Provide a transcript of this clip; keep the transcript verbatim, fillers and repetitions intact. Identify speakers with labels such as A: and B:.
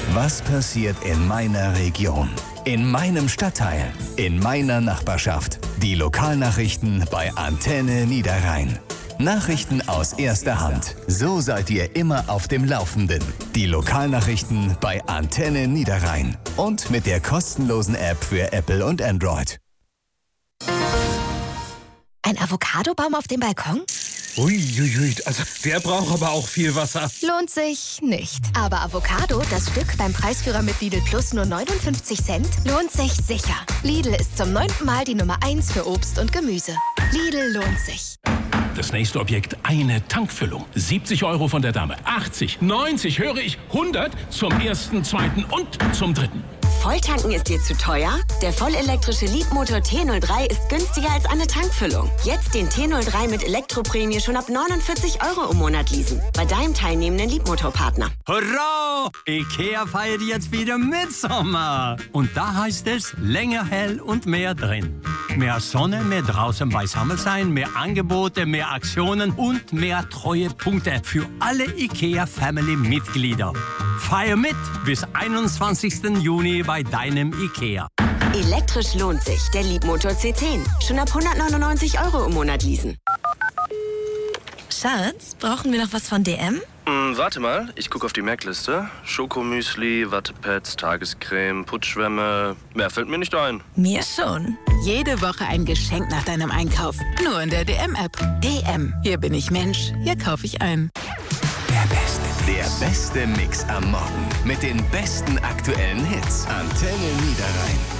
A: Was passiert in meiner Region? In meinem Stadtteil? In meiner Nachbarschaft? Die Lokalnachrichten bei Antenne Niederrhein. Nachrichten aus erster Hand. So seid ihr immer auf dem Laufenden. Die Lokalnachrichten bei Antenne Niederrhein. Und mit der kostenlosen App für Apple und Android.
B: Ein Avocadobaum auf dem Balkon?
C: Uiuiui, also der braucht aber auch viel Wasser.
B: Lohnt sich nicht. Aber Avocado, das Stück beim Preisführer mit Lidl Plus nur neunundfünfzig Cent, lohnt sich sicher. Lidl ist zum neunten Mal die Nummer eins für Obst und Gemüse. Lidl lohnt sich.
D: Das nächste Objekt, eine Tankfüllung. siebzig Euro von der Dame, achtzig, neunzig, höre ich, hundert zum ersten, zweiten und zum dritten.
E: Volltanken ist dir zu teuer? Der vollelektrische Leapmotor T null drei ist günstiger als eine Tankfüllung. Jetzt den T null drei mit Elektroprämie schon ab neunundvierzig Euro im Monat leasen. Bei deinem teilnehmenden Leapmotor-Partner.
F: Hurra! IKEA feiert jetzt wieder Mitsommer. Und da heißt es, länger hell und mehr drin. Mehr Sonne, mehr draußen beisammen sein, mehr Angebote, mehr Aktionen und mehr Treuepunkte für alle IKEA-Family-Mitglieder. Feier mit bis einundzwanzigsten Juni bei deinem IKEA.
E: Elektrisch lohnt sich. Der Leapmotor C zehn. Schon ab hundertneunundneunzig Euro im Monat leasen.
B: Schatz, brauchen wir noch was von D M?
G: Hm, warte mal, ich gucke auf die Merkliste. Schokomüsli, Wattepads, Tagescreme, Putzschwämme. Mehr fällt mir nicht ein.
B: Mir schon.
H: Jede Woche ein Geschenk nach deinem Einkauf. Nur in der D M-App. D M. Hier bin ich Mensch. Hier kaufe ich ein.
A: Der beste, der beste Mix am Morgen. Mit den besten aktuellen Hits. Antenne Niederrhein.